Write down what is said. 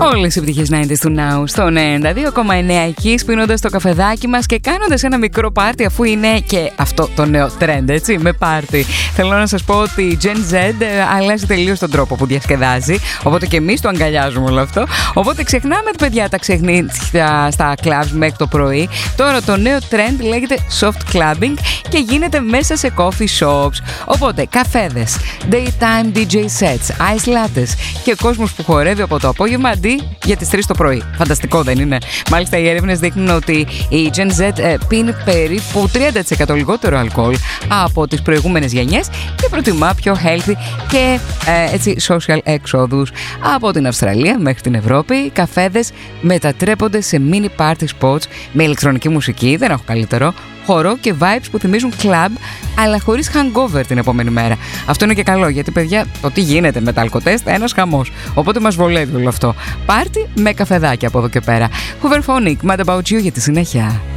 Όλες οι επιτυχίες 90's του Now στο 92,9 εκεί, σπίνοντας το καφεδάκι μας και κάνοντας ένα μικρό πάρτι, αφού είναι και αυτό το νέο trend, έτσι, με πάρτι. Θέλω να σας πω ότι η Gen Z αλλάζει τελείως τον τρόπο που διασκεδάζει, οπότε και εμείς το αγκαλιάζουμε όλο αυτό. Οπότε ξεχνάμε, παιδιά, τα ξεχνίδια στα clubs μέχρι το πρωί. Τώρα το νέο trend λέγεται soft clubbing και γίνεται μέσα σε coffee shops. Οπότε καφέδες, daytime DJ sets, ice lattes και κόσμος που χορεύει από το απόγευμα αντί για τις 3 το πρωί. Φανταστικό, δεν είναι? Μάλιστα, οι έρευνες δείχνουν ότι η Gen Z πίνει περίπου 30% λιγότερο αλκοόλ από τις προηγούμενες γενιές και προτιμά πιο healthy και έτσι social έξοδους. Από την Αυστραλία μέχρι την Ευρώπη, καφέδες μετατρέπονται σε mini party spots με ηλεκτρονική μουσική, δεν έχω καλύτερο, χορό και vibes που θυμίζουν club, αλλά χωρίς hangover την επόμενη μέρα. Αυτό είναι και καλό, γιατί, παιδιά, το τι γίνεται με τα αλκοτέστ, ένας χαμός. Οπότε μας βολεύει όλο αυτό. Πάρτι με καφεδάκι από εδώ και πέρα. Hooverphonic, Mad About You για τη συνέχεια.